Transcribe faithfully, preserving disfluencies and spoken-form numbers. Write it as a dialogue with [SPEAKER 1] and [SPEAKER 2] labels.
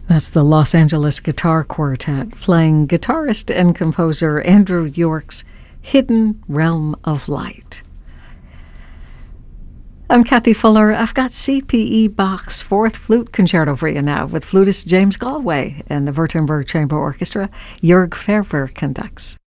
[SPEAKER 1] That's the Los Angeles Guitar Quartet playing guitarist and composer Andrew York's Hidden Realm of Light. I'm Kathy Fuller. I've got C P E Bach's Fourth Flute Concerto for you now with flutist James Galway and the Württemberg Chamber Orchestra. Jörg Ferber conducts.